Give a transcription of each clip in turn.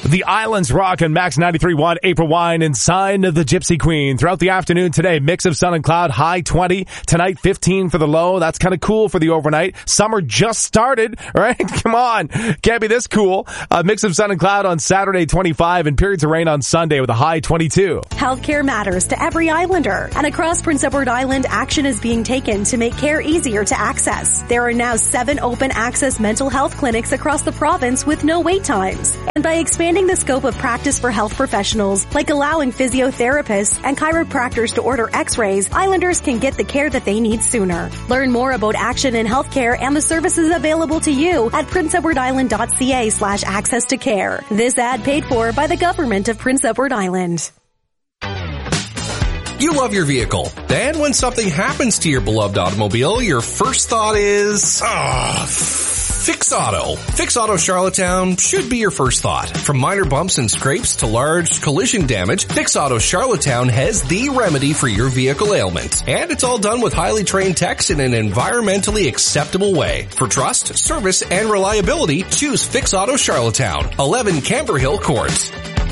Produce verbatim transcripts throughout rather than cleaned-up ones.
The Islands rock on Max ninety-three point one, April Wine and Sign of the Gypsy Queen. Throughout the afternoon today, mix of sun and cloud, high twenty. Tonight, fifteen for the low. That's kind of cool for the overnight. Summer just started, right? Come on. Can't be this cool. A mix of sun and cloud on Saturday, twenty-five, and periods of rain on Sunday with a high twenty-two. Healthcare matters to every Islander. And across Prince Edward Island, action is being taken to make care easier to access. There are now seven open access mental health clinics across the province with no wait times. And by expanding the scope of practice for health professionals, like allowing physiotherapists and chiropractors to order x-rays, Islanders can get the care that they need sooner. Learn more about action in healthcare and the services available to you at prince edward island dot c a slash access to care. This ad paid for by the government of Prince Edward Island. You love your vehicle. Then when something happens to your beloved automobile, your first thought is, ah, Fix Auto. Fix Auto Charlottetown should be your first thought. From minor bumps and scrapes to large collision damage, Fix Auto Charlottetown has the remedy for your vehicle ailment. And it's all done with highly trained techs in an environmentally acceptable way. For trust, service, and reliability, choose Fix Auto Charlottetown, eleven Camber Hill Court.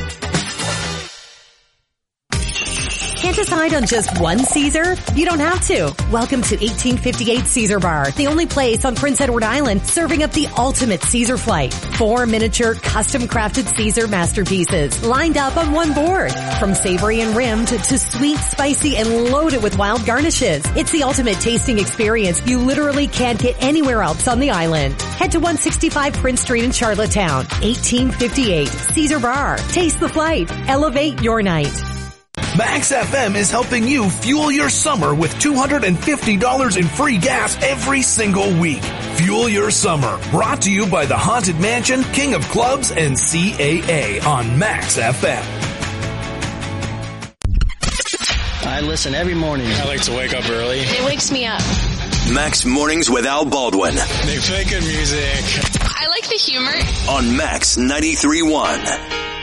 Can't decide on just one Caesar? You don't have to. Welcome to eighteen fifty-eight Caesar Bar, the only place on Prince Edward Island serving up the ultimate Caesar flight. Four miniature, custom-crafted Caesar masterpieces lined up on one board. From savory and rimmed to sweet, spicy, and loaded with wild garnishes. It's the ultimate tasting experience you literally can't get anywhere else on the island. Head to one sixty-five Prince Street in Charlottetown. eighteen fifty-eight Caesar Bar. Taste the flight. Elevate your night. Max F M is helping you fuel your summer with two hundred fifty dollars in free gas every single week. Fuel your summer. Brought to you by the Haunted Mansion, King of Clubs, and C A A on Max F M. I listen every morning. I like to wake up early. It wakes me up. Max Mornings with Al Baldwin. They play good music. I like the humor. On Max ninety-three point one.